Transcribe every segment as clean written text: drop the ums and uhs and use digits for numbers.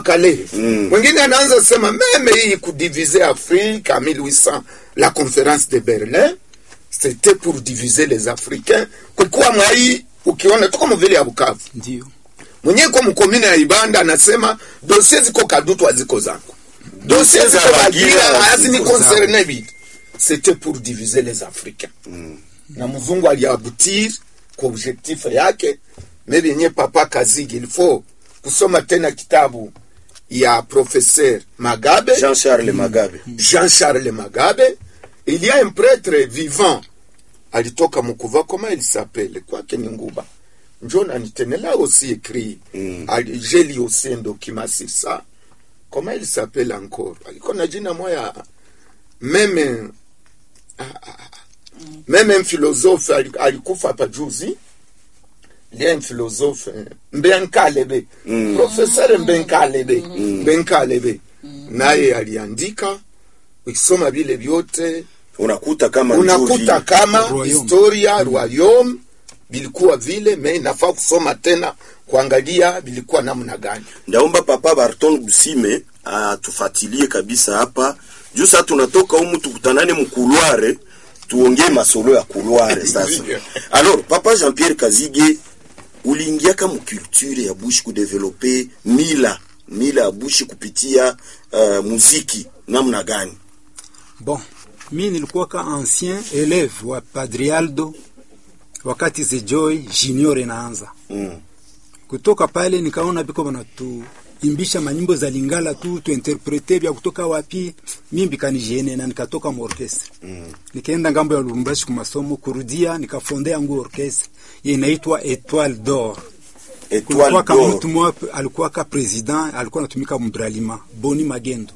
Kale. Wengine anaanza sema meme hii kudiviser Afrique en 1800 la conférence de Berlin c'était pour diviser les Africains. Kulikuwa mwai ukiona tuko mvile ya Bukavu. Ndio. Mwenyewe kwa mkomini ya Ibanda anasema dossier ziko Kadutu haziko zangu. Dossier ziko Bagira hazini concerne vite. C'était pour diviser les Africains. Na mzungu aliabutir kwa objectif yake. Maybe nye papa Kazigi il faut kusoma tena kitabu ya professeur Magabe, Jean-Charles Magabe. Jean-Charles Magabe. Il y a un prêtre vivant alitoka Mukuva, comment il s'appelle quoi Keninguba John Anitenela aussi écrit j'ai lu aussi un document sur ça. Comment il s'appelle encore? Alikuwa na jina moya, même un philosophe alikufa hapa juzi. Il y a un philosophe Mbenkalebe, professeur Mbenkalebe, naye aliandika. Ukisoma vile vyote unakuta kama historia royaume bilikuwa vile, me nafaa kusoma tena kuangalia bilikuwa namna gani. Ndaomba Papa Barton Busime atufatilie kabisa hapa. Juu sasa tunatoka humu tukutanane mkuluare, tuongee masolo ya kuluare sasa. Alors Papa Jean-Pierre Kazige, uliingia kama culture ya Bushi kudeveloper mila ya Bushi kupitia muziki namna gani? Bon, mimi nilikuwa ka ancien élève wa Padre Aldo wakati ze Joy Junior inaanza. Kutoka pale nikaona biko banatu imbisha manyimbo za Lingala tu interprete vya kutoka wapi, mimi bikanijene na nikatoka mu orchestre. Nikaenda ngambo ya Lubumbashi kwa masomo, kurudia nikafondea yangu orchestre inaitwa Étoile d'Or. Étoile d'Or. Mtu mmoja alikuwa ka president, alikuwa anatumika Mbralima, Boni Magendo.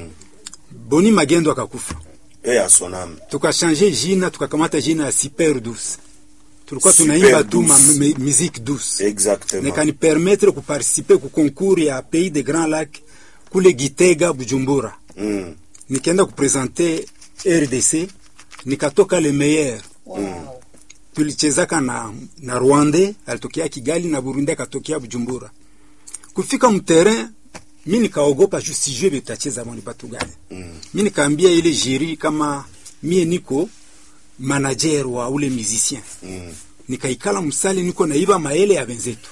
Boni Magendo akakufa. Asonam. Tukachange jina, tukakamata jina ya Super Douce. Tulikuwa tunaimba tu musique douce. Exactement. Nekani permettre ku participer ku concours ya Pays des Grands Lacs kule Gitega Bujumbura. Nikaenda kupresenter RDC, nikatoka le meilleur. Tulichezaka na Rwanda, alitokea Kigali, na Burundi akatokea Bujumbura. Kufika mterrain, mimi nikaogopa juu sijue bitacheza moni batu gani. Mimi nikaambia ile jury kama mie niko manager wa ule musicien. Nikaikala msali niko naiba maele ya benzetu.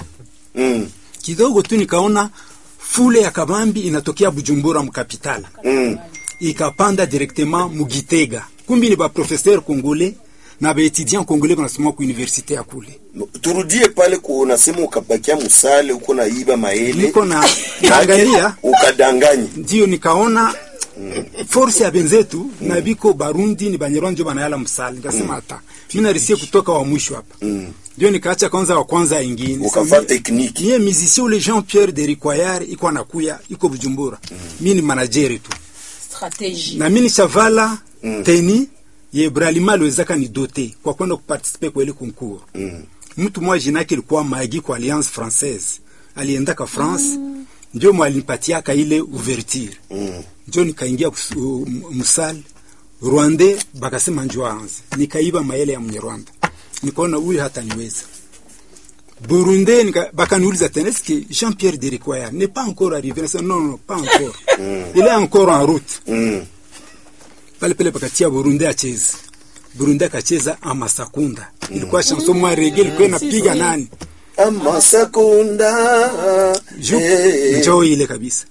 Kidogo tu nikaona fule ya kabambi inatokea Bujumbura mkapitala. Ikapanda directement Mugitega. Kumbi ni ba professeur congolais na ba étudiant congolais banasoma ku université ya kule. Turudie pale unasema ukabakia musale uko naiba maele. Niko na angalia ukadanganya. Ndio nikaona force ya benzetu na biko Barundi ni Banyarwanda banayala msali. Nikasema hata mimi narisie kutoka wa mwisho hapa. Ndio nikaacha kwanza wa kwanza ingine. Ukafanya technique. Yeye musicien ule Jean-Pierre de Ricoyard iko anakuya iko Bujumbura. Mimi ni manager tu. Stratégie. Na mimi chavala teni ye Bralima lwezaka ni doté kwa kwenda kuparticiper kwa ile concours. Mtu mmoja jina yake ilikuwa Magi kwa Alliance Française. Alienda ka France. Ndio mwalimpatia ka ile ouverture. Ndio nikaingia musali Rwanda, bakasema njoo aanze. Nikaiba maele ya Mnyarwanda. Nikaona huyu hata niweza. Burundi bakaniuliza tena, est-ce que Jean-Pierre de Ricoyard n'est pas encore arrivé? Non, pas encore. Il est encore en route. Pale bakatia Burundi acheze. Burundi akacheza Amasakunda. Ilikuwa chanson mwa reggae, ilikuwa inapiga nani? Amasakunda. Njoo ile kabisa.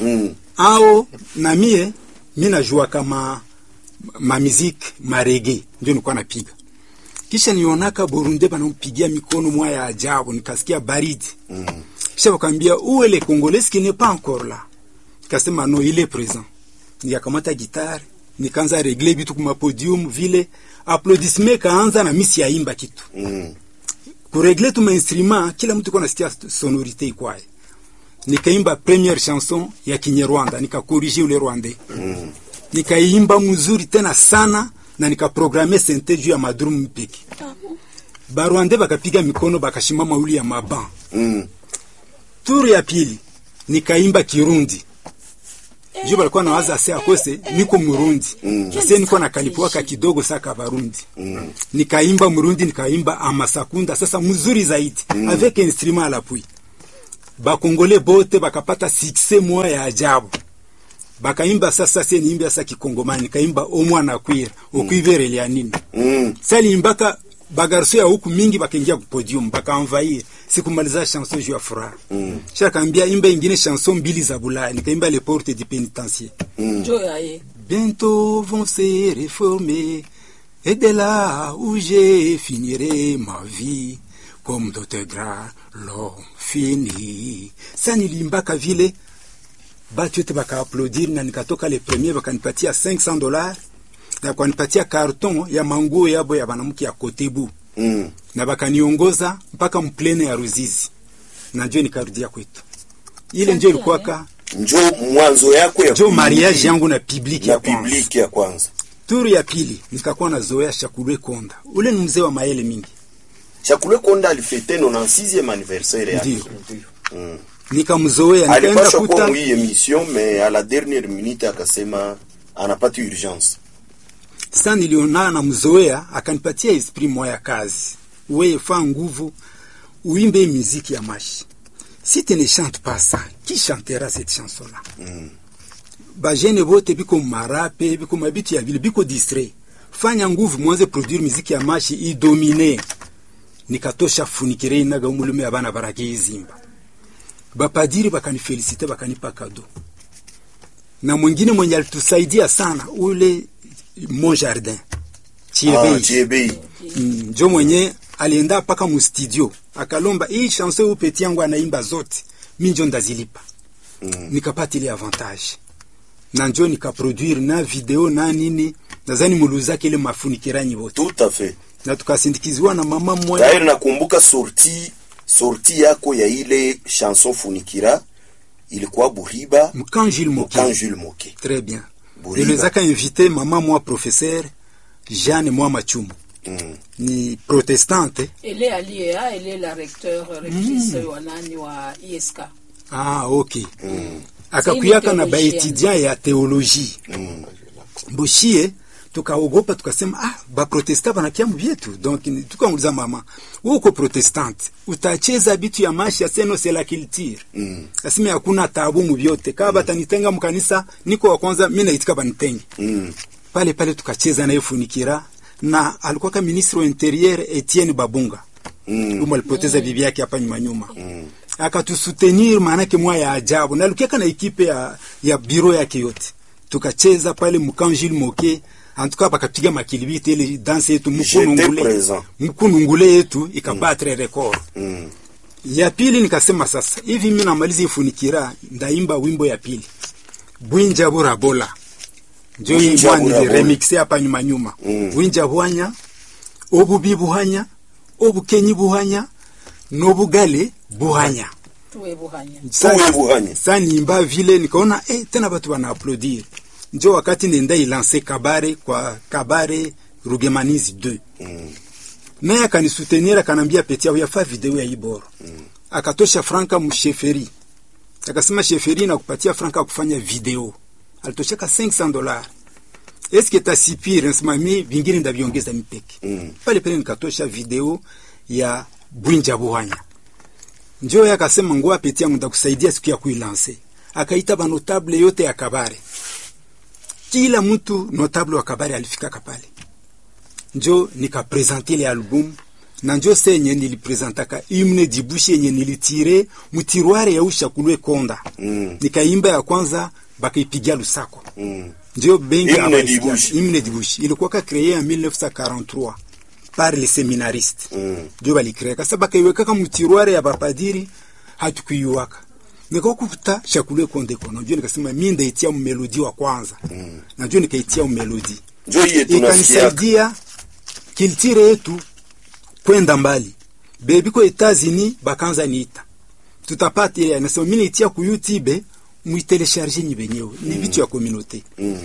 Ao na mimi najua kama musique reggae ndio nilikuwa napiga. Kisha nionaka Burundi banampigia mikono mwa ya ajabu, nikasikia baridi. Kisha wakambia où est le Congolais qui n'est pas encore là? Nikasema no, il est présent. Nikakamata guitare, nikaanza régler bitu kuma podium vile, applaudissement kaanza na misi ya imba kitu. Ku régler tu instrument, kila mtu konasikia sonorité kwaye. Nikaimba première chanson ya Kinyarwanda, nikakorrige ule Rwandais. Nikaimba mzuri tena sana na nikaprograme synthé juu ya madrum mpiki. Barwande bakapiga mikono bakashimama uli ya maban. Turu ya pili nikaimba Kirundi. Juu balikuwa nawaza ase akose niko Murundi. Sasa niko nakalipwa kidogo saka Barundi. Nikaimba Murundi, nikaimba Amasakunda sasa mzuri zaidi avec instrument à l'appui. bakongole bote bakapata succès moya ya ajabu. Bakaimba sasa se niimba sasa kikongomani, kaimba omwana kwira okwivere lya nini. Sali imbaka bagarso ya huku mingi bakaingia ku podium bakaenvahir. Sikumaliza chanson juu ya furaha. Shaka ambia imba ingine chanson mbili za Bulaya, nikaimba les portes du pénitencier. Bientôt vont se réformer et de là où je finirai ma vie comme d'autres grands l'ont fini. Sa nilimbaka vile batu yote baka applaudir na nikatoka le premier bakanipatia $500 na kanipatia karton ya manguo yabo ya banamuki ya Kotebu. Na bakaniongoza mpaka mplene ya Ruzizi. Na njoo nikarudia kwetu. Ile njoo ilikuwa njoo mwanzo yako ya njoo mariage yangu na public ya kwanza. Turu ya pili nikakuwa na Zoea Shakulwe Konda. Ule ni mzee wa maele mingi. Shakulwe Konda alifete 96e anniversaire yake. Nikamzoea nikaenda kuta hii emission mais à la dernière minute akasema anapata urgence. Sasa nilionana na mzoea akanipatia esprit moya kazi. Wewe fa nguvu uimbe muziki ya mashi. Si tu ne chantes pas ça, qui chantera cette chanson-là? Ba jene bote biko marape, biko mabitu ya vile, biko distrait. Fanya nguvu mwanze produire muziki ya mashi idomine. Nikatosha funikire inaga umulume abana baraki izimba. Bapadiri bakanifelicite bakanipa kado. Na mwingine mwenye alitusaidia sana ule Mon Jardin. Chiebei. Njo mwenye alienda paka mu studio akalomba hii chanson upeti yangu anaimba zote mimi njo ndazilipa. Nikapata ile avantage. Na njo nikaproduire na video na nini nadhani muluzake ile mafunikiranyi wote. Tout à fait. Na tukasindikizwa na mama mmoja. D'ailleurs nakumbuka sorti yako ya ile chanson Funikira ilikuwa Buriba Mkanjil Moke. Très bien. Nilizaka invité mama moi professeur Jeanne moi Machumu. Ni protestante. Elle est alliée, elle est la rectrice wanani wa ISK. Ah, okay. Akakuyaka na ba étudiant ya théologie. Boshie tukaogopa tukasema ba protesta banakia mvyetu. Donc tukamuuliza mama, wewe uko protestante, utacheza bitu ya mashi seno c'est la culture. Asema hakuna taabu mvyote. Kama batanitenga mkanisa niko wa kwanza mimi naitika banitenge. Pale tukacheza na Funikira na alikuwa kama ministre wa interieur Etienne Babunga. Umo alipoteza bibi yake hapa nyuma. Akatusutenir maana yake mwa ya ajabu. Na alikuwa na ekipe ya bureau yake yote. Tukacheza pale Mkanjil Moke. En tout cas bakapiga makilibiti ile danse yetu mkunungule yetu ikabatre record. Ya pili nikasema sasa hivi mimi namaliza Ifunikira ndaimba wimbo ya pili. Bwinja Bola. Njo yimba ni remix hapa nyuma. Bwinja Buhanya, Obubi Buhanya, Obukenyi Buhanya, Nobugale Buhanya. Tuwe Buhanya. Sasa nimba vile nikaona tena watu wana applaudir. Njo wakati nenda ilanse Kabare Rugemanizi 2. Naye akanisutenir akanambia Petia uyafa video ya Iboro. Akatosha franka msheferi. Akasema sheferi na kupatia franka kufanya video. Alitosheka $500. Eske tasipire nsimami vingine ndaviongeza mipeke. Pale nikatosha video ya Bwinja Buhanya. Njo akasema ngoa Petia ndakusaidia siku ya kuilanse. Akaita ba notable yote ya Kabare. Kila mtu notable wa Kabare alifika pale. Njo nikapresenter le album na njo senye nilipresentaka hymne dibushi yenye nilitire mutiroire ya Shakulwe Konda. Nikaimba ya kwanza bakaipigia Lusako. Njo bengi hymne dibushi ilikuwa créé en 1943 par les séminaristes. Njo balikrea kasa bakaiweka kama mutiroire ya bapadiri hatukuyuwaka. Nikakuta Shakulwe Konde kono. Njo nikasema mimi ndaitia melodi wa kwanza. Na njo nikaitia melodi. Njo yetu ikanisaidia kiltire yetu kwenda mbali. Bebi ko Etats-Unis bakanza niita. Tutapata ile nasema mimi nitia ku YouTube muitelecharger ni benyewe. Ni vitu ya communauté.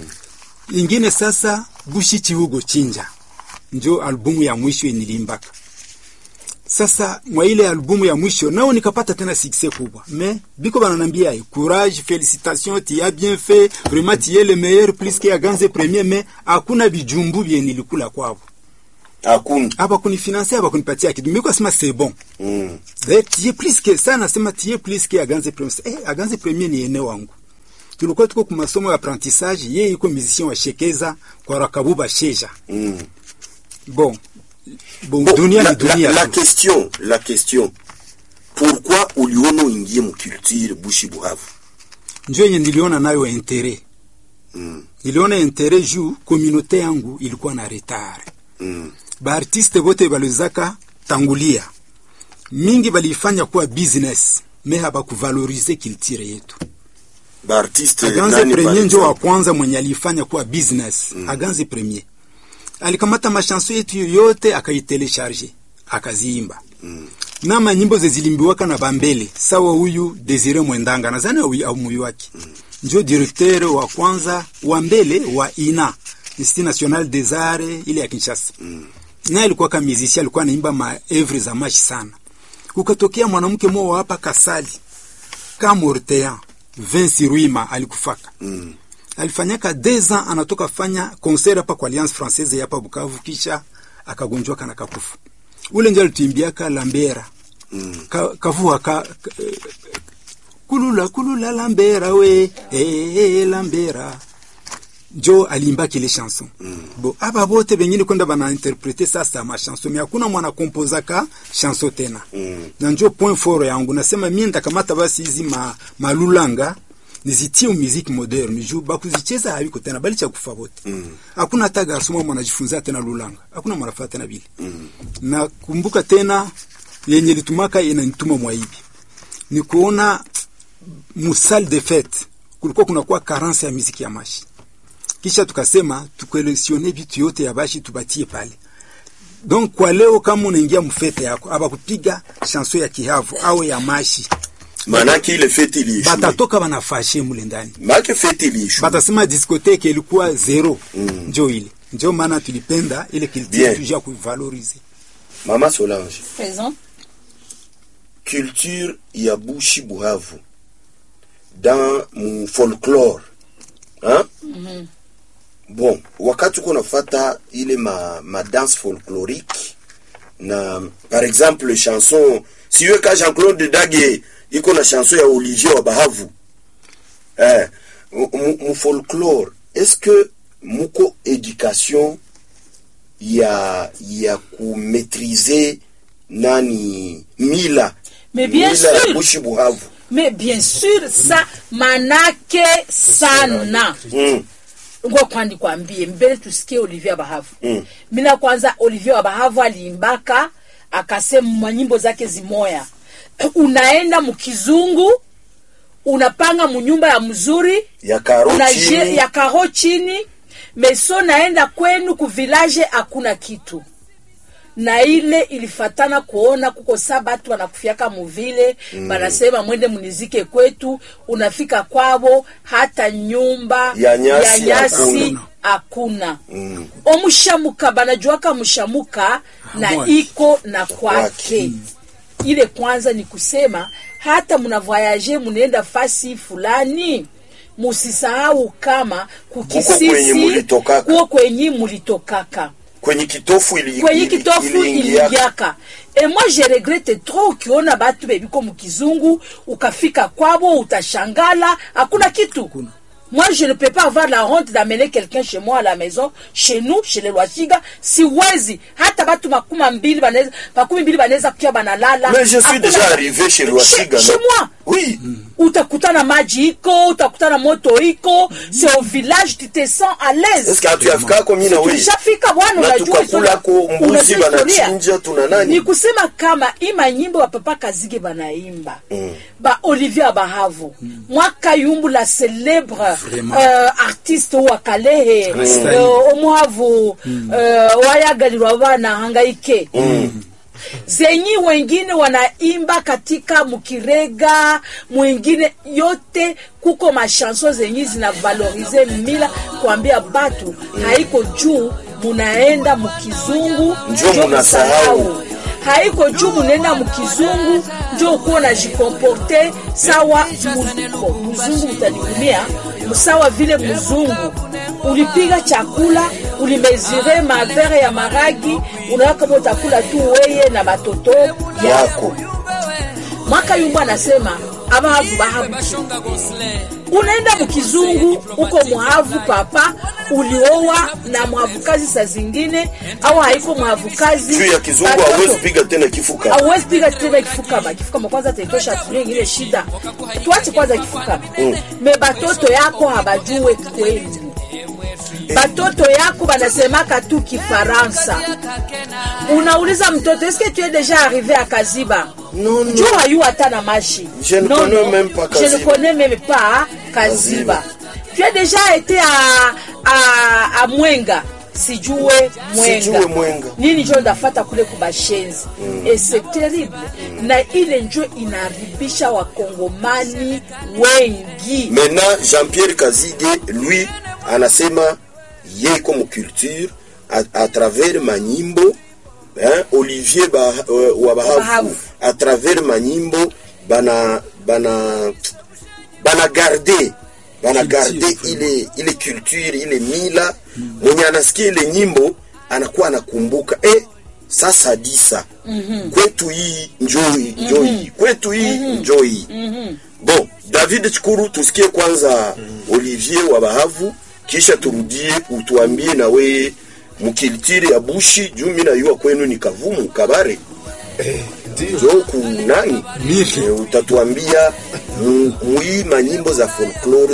Ingine sasa Bushichi Hugo Chinja. Njo albumu ya mwisho nilimbaka. Sasa mwa ile albumu ya mwisho nao nikapata tena succès kubwa. Mais biko bananambia courage, félicitations, tu as bien fait, vraiment tu es le meilleur plus que ya ganze premier mais hakuna bijumbu bien nilikula kwao. Hakuna. Hapa kunifinancer, hapa kunipatia kitu. Mimi kwa sema c'est bon. Tu es plus que ça, nasema tu es plus que Aganze Premier. Aganze Premier ni eneo wangu. Tulikuwa tuko kwa masomo ya apprentissage, yeye yuko musicien wa Shekeza kwa Rakabuba Sheja. Bon, dunia ni dunia. La question. Pourquoi uliona uingie mu culture Bushi Buhavu? Ndio yenye niliona nayo intérêt. Niliona intérêt juu communauté yangu ilikuwa na retard. Ba artiste wote balizaka tangulia. Mingi balifanya kuwa business, mais haba kuvalorize culture yetu. Ba artiste Aganze Premier ndio wa kwanza mwenye alifanya kuwa business. Aganze Premier alikamata mashanso yetu yote akaitelecharge, akaziimba. Na manyimbo zilimbiwaka na Bambele, sawa huyu Desire Mwendanga, nadhani au muyu wake. Ndio directeur wa kwanza wa mbele wa INA, Institut National des Arts ile ya Kinshasa. Na alikuwa kama musicien, alikuwa anaimba maevre za machi sana. Kukatokea mwanamke mmoja hapa Kasali, kama Ortean, Vinci Ruima alikufaka. Alifanyaka 2 ans anatoka fanya concert hapa kwa Alliance Française hapa Bukavu, kisha akagonjwa kana kakufu. Ule ndio alituimbiaka Lambera. Kavua kulula Lambera we Lambera. Jo alimba kile chanson. Bon, aba bote bengine kwenda bana interpréter sasa ma chanson, mais hakuna mwana compozaka chanson tena. Na ndio point fort yangu, nasema mimi ndakamata basi hizi malulanga nizitie muziki moderne juu bakuzicheza haiko tena bali cha kufa wote. Hakuna hata garsomo mwanajifunza tena lulanga. Hakuna mwanafuata tena bili. Na kumbuka tena yenye litumaka inanituma mwaibi. Ni kuona musal de fête kulikuwa kunakuwa carence ya muziki ya mashi. Kisha tukasema tukolektione vitu yote ya bashi tubatie pale. Donc kwa leo kama unaingia mfete yako aba kupiga chanson ya Kihavu au ya mashi, manaki ile fete ili batatoka banafashe mule ndani. Manaki fete ili batasema discothèque ilikuwa 0. Ndio ile. Ndio maana tulipenda ile culture tujia kuvaloriser. Mama Solange. Présent. Culture ya Bushi Buhavu dans mon folklore. Hein? Bon, wakati uko nafata ile ma danse folklorique na par exemple chanson si ywe ka Jean-Claude Dage iko na chanson ya Olivier wa Bahavu. Mu folklore, est-ce que muko éducation ya ku maîtriser nani mila? Mais bien mila sûr. Bushi Buhavu. Mais bien sûr ça manake sana. Ngo kwandi kwambie mbele tusikie Olivier Bahavu. Mina kwanza Olivier Bahavu aliimbaka akasema nyimbo zake zimoya. Unaenda mkizungu, unapanga munyumba ya mzuri, ya karo chini, meso naenda kwenu ku village hakuna kitu. Na ile ilifatana kuona kuko sabatu wanakufiaka muvile, banasema mwende munizike kwetu, unafika kwabo hata nyumba ya nyasi hakuna. Omushamuka banajuaka mushamuka na iko na kwake. Ile kwanza ni kusema hata muna voyage munaenda fasi fulani, musisahau kama kukisisi kuko kwenye mulitokaka. Kwenye kitofu iliingiaka. Et moi je regrette trop kiona batu bebiko mukizungu ukafika kwabo utashangala hakuna kitu. Moi je ne peux pas avoir la honte d'amener quelqu'un chez moi à la maison, chez nous, chez les Lwachiga, si wezi hata batu makumi mbili banaweza kukia banalala. Mais je suis déjà arrivé chez Lwachiga. Chez moi. Oui. Utakutana maji iko, utakutana moto iko, c'est au village, tu te sens à l'aise. Est-ce que tu afika kwa mimi na wewe? Ushafika bwana, unajua kula ko mbuzi banachinja tuna nani? Ni kusema kama ima nyimbo wa Papa Kazige banaimba. Ba Olivier Bahavu. Mwaka Yumbu la célèbre artiste wa Kalehe, Omuhavu, wayagalirwa bana hangaike. Zenyi wengine wanaimba katika mukirega, mwingine yote kuko machanson zenyi zinavalorize mila, kuambia batu haiko juu munaenda mukizungu njo munasahau. Haiko juu munaenda mukizungu njo uko na jikomporte sawa muzungu utanihumia. Msawa vile mzungu ulipiga chakula ulimezire mavere ya maragi, unaona kama utakula tu weye na batoto yako. Mwaka yumba anasema abahavu bahavu. Unaenda mkizungu uko muhavu papa, ulioa na muhavukazi saa zingine au haiko muhavukazi. Juu ya kizungu hawezi piga tena kifuka. Hawezi piga tena kifuka. Kifuka kwanza taitosha tulingi ile shida. Tuache kwanza kifuka. Me batoto yako habajue kweli. Batoto yako banasemaka tu Kifaransa. Unauliza mtoto, est-ce que tu es déjà arrivé à Kaziba? Non, non. Jo hayu hata na mashi. Je ne connais même pas Kaziba. Je ne connais même pas Kaziba. Tu as déjà été à Mwenga? Sijue Mwenga. Nini njo ndafata kule kubashenzi. Et c'est terrible. Na ile njo inaribisha wakongomani wengi. Maintenant Jean-Pierre Kazige lui anasema yeye comme culture à travers manyimbo, hein, Olivier Wabahavu à travers manyimbo bana garder ile culture ile mila. Mwenye anasikia ile nyimbo anakuwa anakumbuka sasa disa kwetu hii njoi kwetu hii njoi. Bon, David Chikuru, tusikie kwanza Olivier Wabahavu, kisha turudie utuambie na we mukilitiri ya bushi juu mimi najua kwenu ni Kavumu Kabare. Ndio kunani utatuambia mui manyimbo za folklore